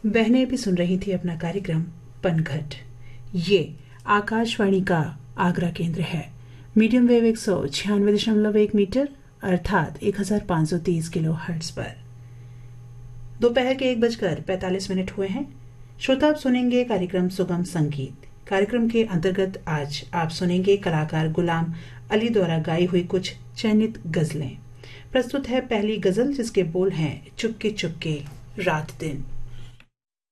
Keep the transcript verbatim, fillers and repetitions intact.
बहनें भी सुन रही थी अपना कार्यक्रम पनघट। ये आकाशवाणी का आगरा केंद्र है। मीडियम वेव एक सौ छियानवे दशमलव एक मीटर अर्थात एक हजार पाँच सौ तीस किलो हर्ट्ज पर। दोपहर के एक बजकर पैंतालीस मिनट हुए हैं। श्रोता आप सुनेंगे कार्यक्रम सुगम संगीत। कार्यक्रम के अंतर्गत आज आप सुनेंगे कलाकार गुलाम अली द्वारा गाई हुई कुछ चयनित गजलें। प्रस्तुत है पहली गजल जिसके बोल हैं चुपके चुपके रात दिन।